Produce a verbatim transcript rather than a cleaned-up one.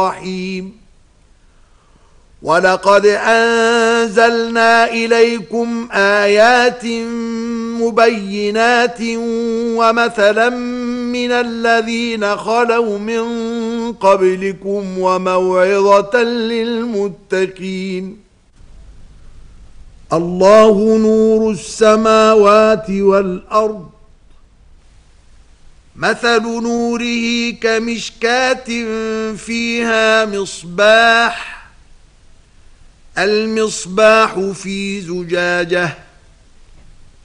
الرحيم ولقد أنزلنا إليكم آيات مبينات ومثلا من الذين خلوا من قبلكم وموعظة للمتقين الله نور السماوات والأرض مثل نوره كمشكاة فيها مصباح المصباح في زجاجة